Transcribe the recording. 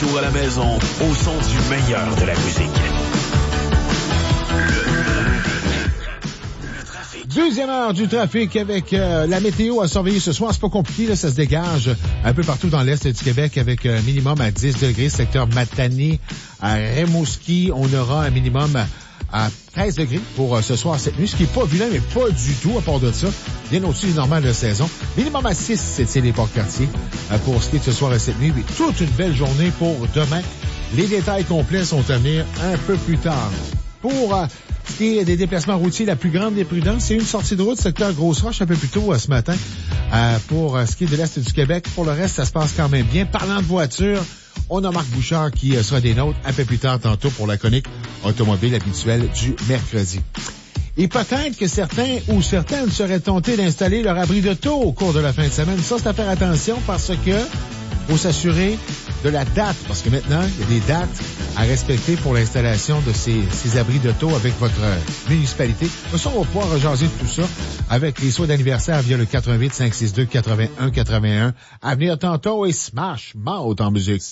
retour à la maison au son du meilleur de la musique. Le trafic. Deuxième heure du trafic avec la météo à surveiller ce soir. C'est pas compliqué, là, ça se dégage un peu partout dans l'est du Québec avec un minimum à 10 degrés, secteur Matane. À Rimouski, on aura un minimum à 13 degrés pour ce soir, cette nuit, ce qui est pas vilain, mais pas du tout à part de ça. Bien au-dessus du normal de saison. Minimum à 6, c'est les Port-Cartier pour ce qui est de ce soir et cette nuit. Mais toute une belle journée pour demain. Les détails complets sont à venir un peu plus tard. Pour ce qui est des déplacements routiers, la plus grande des prudences, c'est une sortie de route, secteur Grosse-Roche, un peu plus tôt ce matin. Pour ce qui est de l'est du Québec, pour le reste, ça se passe quand même bien. Parlant de voiture, on a Marc Bouchard qui sera des nôtres un peu plus tard tantôt pour la chronique automobile habituelle du mercredi. Et peut-être que certains ou certaines seraient tentés d'installer leur abri d'auto au cours de la fin de semaine. Ça, c'est à faire attention parce que faut s'assurer de la date, parce que maintenant, il y a des dates à respecter pour l'installation de ces abris d'auto avec votre municipalité. Ça, on va pouvoir rejaser de tout ça avec les souhaits d'anniversaire via le 88 562 81 81. À venir tantôt et Smash Mouth en musique.